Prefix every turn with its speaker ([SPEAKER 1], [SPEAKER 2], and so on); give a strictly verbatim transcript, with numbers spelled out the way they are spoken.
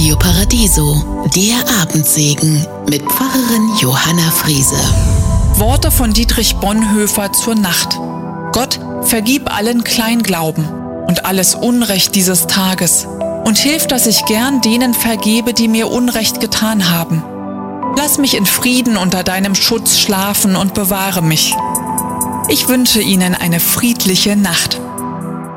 [SPEAKER 1] Radio Paradiso, der Abendsegen mit Pfarrerin Johanna Friese.
[SPEAKER 2] Worte von Dietrich Bonhoeffer zur Nacht. Gott, vergib allen Kleinglauben und alles Unrecht dieses Tages und hilf, dass ich gern denen vergebe, die mir Unrecht getan haben. Lass mich in Frieden unter deinem Schutz schlafen und bewahre mich. Ich wünsche Ihnen eine friedliche Nacht.